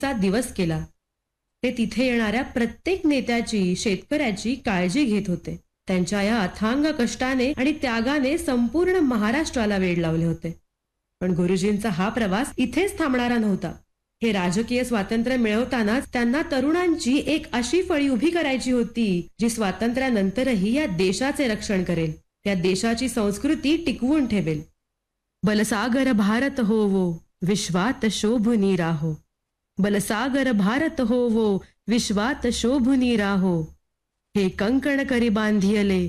चा दिवस केला. ते तिथे येणाऱ्या प्रत्येक नेत्याची, शेतकऱ्याची काळजी घेत होते. त्यांच्या या अथांग कष्टाने आणि त्यागाने संपूर्ण महाराष्ट्राला वेड लावले होते. पण गुरुजींचा हा प्रवास इथेच थांबणारा नव्हता. हे राजकीय स्वातंत्र्य मिळवतानाच त्यांना तरुणांची एक अशी फळी उभी करायची होती जी स्वातंत्र्यानंतरही या देशाचे रक्षण करेल, या देशाची संस्कृती टिकवून ठेवेल. बलसागर भारत होवो, विश्वात शोभुनी राहो. बलसागर भारत होवो, विश्वात शोभुनी राहो. हे कंकण करी बांधियले,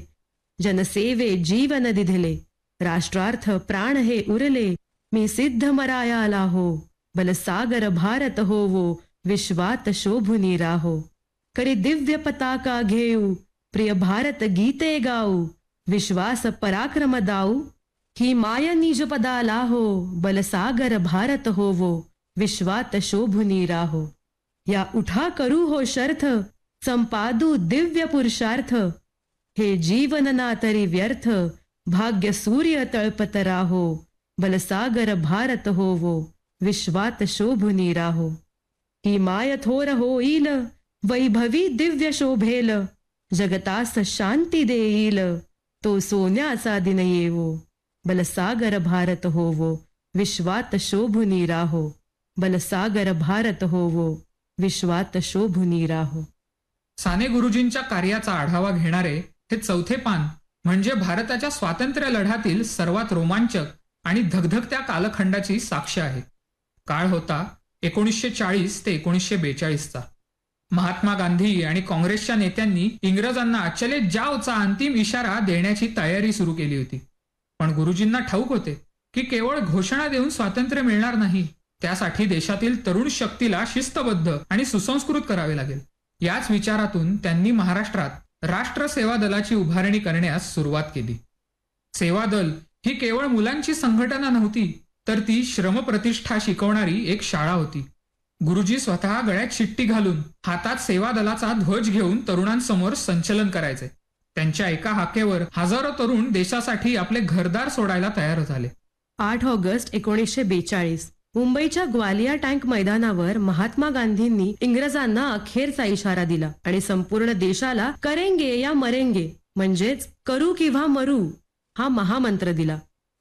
जनसेवे जीवन दिधले. राष्ट्रार्थ प्राण हे उरले, मी सिद्ध मरायाला हो. बलसागर भारत होवो, विश्वात शोभुनी राहो. करी दिव्य पताका घेऊ, प्रिय भारत गीते गाऊ. विश्वास पराक्रम दाऊ, ही माय निज पदाला हो. बलसागर भारत होवो, विश्वात शोभुनी राहो. या उठा करू हो शर्थ, संपादू दिव्य पुरुषार्थ. हे जीवन ना तरी व्यर्थ, भाग्य सूर्य तळपत राहो. बलसागर भारत होवो, विश्वात शोभुनी राहो. ही माय थोर होईल, वैभवी दिव्य शोभेल. जगतास शांती देईल, तो सोन्याचा दिन येवो. बलसागर भारत होवो, विश्वात शोभुनी राहो. बलसागर भारत होवो, विश्वात शोभुनी राहो. साने गुरुजींच्या कार्याचा आढावा घेणारे हे चौथे पान म्हणजे भारताच्या स्वातंत्र्य लढ्यातील सर्वात रोमांचक आणि धगधगत्या कालखंडाची साक्ष आहे. काळ होता 1940 ते 1942चा. महात्मा गांधी आणि काँग्रेसच्या नेत्यांनी इंग्रजांना चले जावचा अंतिम इशारा देण्याची तयारी सुरू केली होती. पण गुरुजींना ठाऊक होते की केवळ घोषणा देऊन स्वातंत्र्य मिळणार नाही. त्यासाठी देशातील तरुण शक्तीला शिस्तबद्ध आणि सुसंस्कृत करावे लागेल. याच विचारातून त्यांनी महाराष्ट्रात राष्ट्र सेवा दलाची उभारणी करण्यास सुरुवात केली. सेवा दल ही केवळ मुलांची संघटना नव्हती, तर ती श्रमप्रतिष्ठा शिकवणारी एक शाळा होती. गुरुजी स्वतः गळ्यात शिट्टी घालून हातात सेवा दलाचा ध्वज घेऊन तरुणांसमोर संचलन करायचे. त्यांच्या एका हाकेवर हजारो तरुण देशासाठी आपले घरदार सोडायला तयार झाले. 8 ऑगस्ट 1942 मुंबईच्या ग्वालिया टँक मैदानावर महात्मा गांधींनी इंग्रजांना अखेरचा इशारा दिला आणि संपूर्ण देशाला करेंगे या मरेंगे म्हणजेच करू किंवा मरू हा महामंत्र दिला.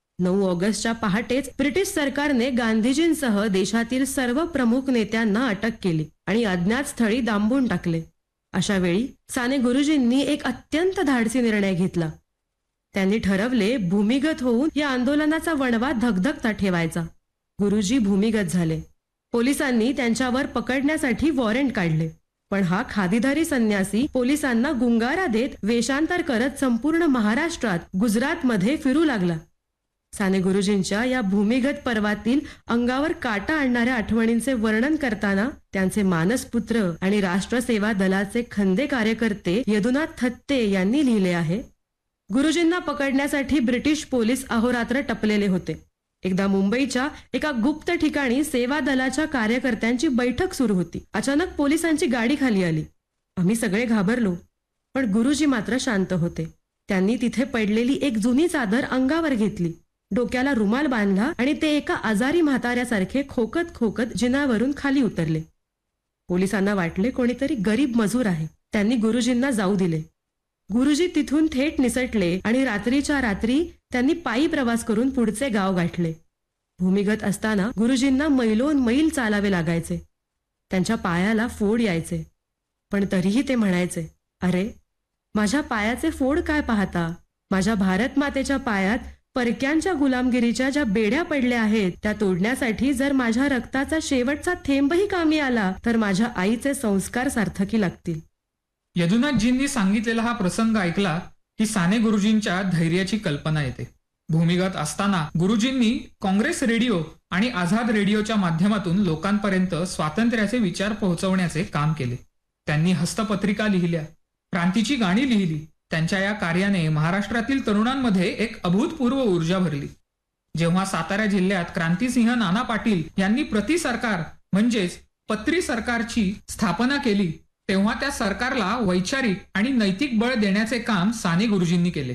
9 ऑगस्टच्या पहाटेच ब्रिटिश सरकारने गांधीजींसह देशातील सर्व प्रमुख नेत्यांना अटक केली आणि अज्ञात स्थळी डांबून टाकले. अशा वेळी साने गुरुजींनी एक अत्यंत धाडसी निर्णय घेतला. त्यांनी ठरवले भूमिगत होऊन या आंदोलनाचा वणवा धगधगता ठेवायचा. गुरुजी भूमिगत झाले. पोलिसांनी त्यांच्यावर पकडण्यासाठी वॉरंट काढले. पण हा खादीधारी संन्यासी पोलिसांना गुंगारा देत वेषांतर करत संपूर्ण महाराष्ट्रात, गुजरातमध्ये फिरू लागला. साने गुरुजींच्या या भूमिगत पर्वातील अंगावर काटा आणणाऱ्या आठवणींचे वर्णन करताना त्यांचे मानसपुत्र आणि राष्ट्रसेवा दलाचे खंदे कार्यकर्ते यदुनाथ थत्ते यांनी लिहिले आहे, गुरुजींना पकडण्यासाठी ब्रिटिश पोलीस अहोरात्र टपलेले होते. एकदा मुंबईच्या एका गुप्त ठिकाणी सेवा दलाच्या कार्यकर्त्यांची बैठक सुरू होती. अचानक पोलिसांची गाडी खाली आली. आम्ही सगळे घाबरलो, पण गुरुजी मात्र शांत होते. त्यांनी तिथे पडलेली एक जुनी चादर अंगावर घेतली, डोक्याला रुमाल बांधला आणि ते एका आजारी म्हाताऱ्यासारखे खोकत खोकत जिन्यावरून खाली उतरले. पोलिसांना वाटले कोणीतरी गरीब मजूर आहे. त्यांनी गुरुजींना जाऊ दिले. गुरुजी तिथून थेट निसटले आणि रात्रीच्या रात्री त्यांनी पायी प्रवास करून पुढचे गाव गाठले. भूमिगत असताना गुरुजींना मैलोन मैल चालावे लागायचे. त्यांच्या पायाला फोड यायचे, पण तरीही ते म्हणायचे, अरे माझ्या पायाचे फोड काय पाहता, माझ्या भारत मातेच्या पायात परक्यांच्या गुलामगिरीच्या ज्या बेड्या पडल्या आहेत त्या तोडण्यासाठी जर माझ्या रक्ताचा शेवटचा थेंबही कामी आला तर माझ्या आईचे संस्कार सार्थकी लागतील. यदुनाथजींनी सांगितलेला हा प्रसंग ऐकला की साने गुरुजींच्या धैर्याची कल्पना येते. भूमिगत असताना गुरुजींनी काँग्रेस रेडिओ आणि आझाद रेडिओच्या माध्यमातून लोकांपर्यंत स्वातंत्र्याचे विचार पोहोचवण्याचे काम केले. त्यांनी हस्तपत्रिका लिहिल्या, क्रांतीची गाणी लिहिली. त्यांच्या या कार्याने महाराष्ट्रातील तरुणांमध्ये एक अभूतपूर्व ऊर्जा भरली. जेव्हा सातारा जिल्ह्यात क्रांतिसिंह नाना पाटील यांनी प्रति सरकार म्हणजेच पत्री सरकारची स्थापना केली, तेव्हा त्या सरकारला वैचारिक आणि नैतिक बळ देण्याचे काम साने गुरुजींनी केले.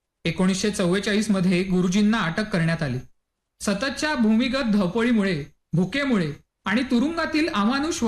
1944 मध्ये गुरुजींना अटक करण्यात आली. सततच्या भूमिगत धावपळीमुळे, भुकेमुळे आणि तुरुंगातील अमानुष